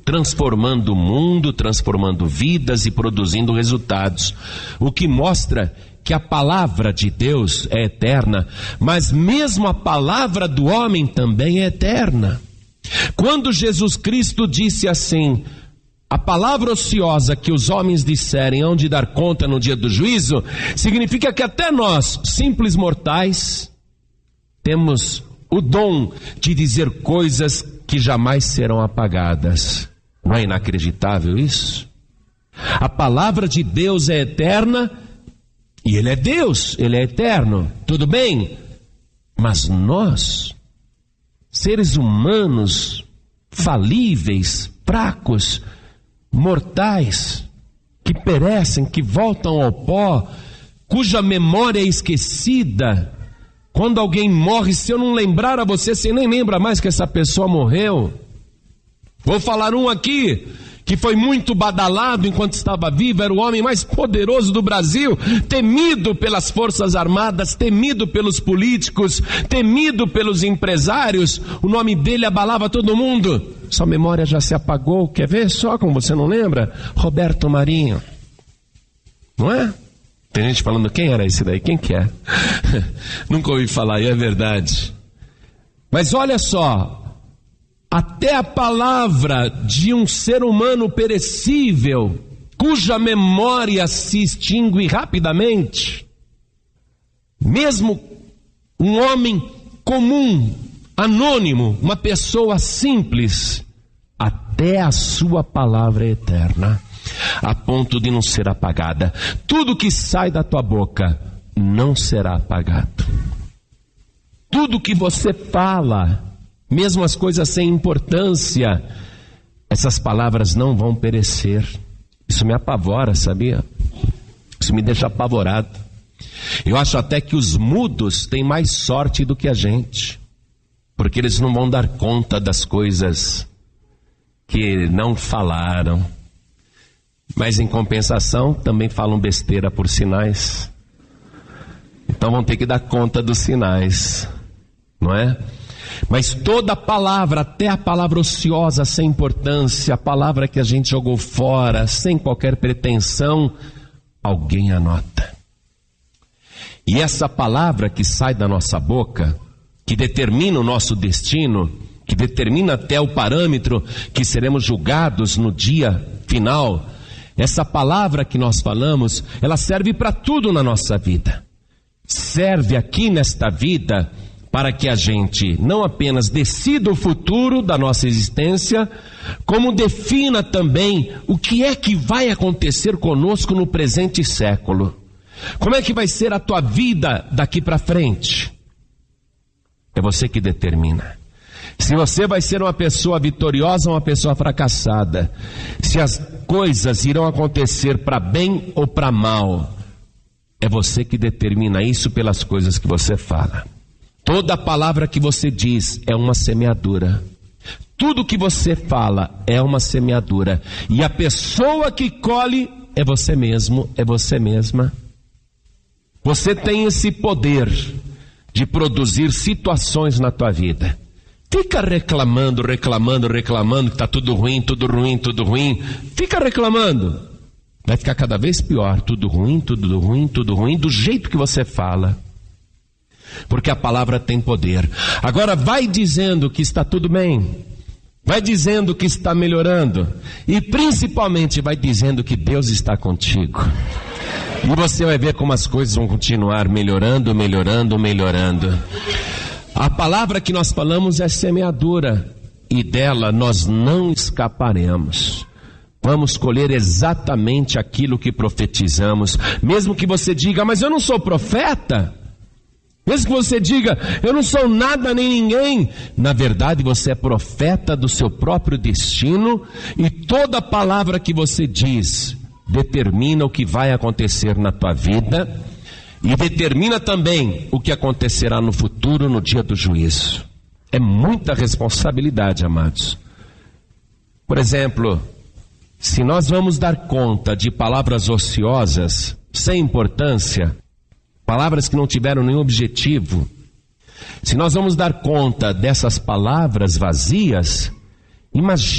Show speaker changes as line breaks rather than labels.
transformando o mundo, transformando vidas e produzindo resultados. O que mostra que a palavra de Deus é eterna, mas mesmo a palavra do homem também é eterna. Quando Jesus Cristo disse assim: a palavra ociosa que os homens disserem hão de dar conta no dia do juízo, significa que até nós, simples mortais, temos o dom de dizer coisas que jamais serão apagadas. Não é inacreditável isso? A palavra de Deus é eterna e Ele é Deus, Ele é eterno, tudo bem? Mas nós, seres humanos, falíveis, fracos, mortais, que perecem, que voltam ao pó, cuja memória é esquecida. Quando alguém morre, se eu não lembrar a você, você nem lembra mais que essa pessoa morreu. Vou falar um aqui, que foi muito badalado enquanto estava vivo, era o homem mais poderoso do Brasil, temido pelas forças armadas, temido pelos políticos, temido pelos empresários. O nome dele abalava todo mundo. Sua memória já se apagou, quer ver só como você não lembra? Roberto Marinho, não é? Tem gente falando, quem era esse daí? Quem que é? Nunca ouvi falar, e é verdade. Mas olha só, até a palavra de um ser humano perecível, cuja memória se extingue rapidamente, mesmo um homem comum, anônimo, uma pessoa simples, até a sua palavra é eterna, a ponto de não ser apagada. Tudo que sai da tua boca não será apagado. Tudo que você fala, mesmo as coisas sem importância, essas palavras não vão perecer. Isso me apavora, sabia? Isso me deixa apavorado. Eu acho até que os mudos têm mais sorte do que a gente, porque eles não vão dar conta das coisas que não falaram. Mas em compensação também falam besteira por sinais. Então vão ter que dar conta dos sinais, não é? Mas toda palavra, até a palavra ociosa, sem importância, a palavra que a gente jogou fora, sem qualquer pretensão, alguém anota. E essa palavra que sai da nossa boca, que determina o nosso destino, que determina até o parâmetro que seremos julgados no dia final, essa palavra que nós falamos, ela serve para tudo na nossa vida. Serve aqui nesta vida para que a gente não apenas decida o futuro da nossa existência, como defina também o que é que vai acontecer conosco no presente século. Como é que vai ser a tua vida daqui para frente? É você que determina. Se você vai ser uma pessoa vitoriosa ou uma pessoa fracassada. Se as coisas irão acontecer para bem ou para mal. É você que determina isso pelas coisas que você fala. Toda palavra que você diz é uma semeadura. Tudo que você fala é uma semeadura. E a pessoa que colhe é você mesmo, é você mesma. Você tem esse poder de produzir situações na tua vida. Fica reclamando que está tudo ruim. Fica reclamando. Vai ficar cada vez pior, tudo ruim, do jeito que você fala. Porque a palavra tem poder. Agora vai dizendo que está tudo bem. Vai dizendo que está melhorando. E principalmente vai dizendo que Deus está contigo. E você vai ver como as coisas vão continuar melhorando. A palavra que nós falamos é semeadura. E dela nós não escaparemos. Vamos colher exatamente aquilo que profetizamos. Mesmo que você diga, mas eu não sou profeta. Mesmo que você diga, eu não sou nada nem ninguém. Na verdade você é profeta do seu próprio destino. E toda palavra que você diz determina o que vai acontecer na tua vida. E determina também o que acontecerá no futuro, no dia do juízo. É muita responsabilidade, amados. Por exemplo, se nós vamos dar conta de palavras ociosas, sem importância, palavras que não tiveram nenhum objetivo, se nós vamos dar conta dessas palavras vazias, imagine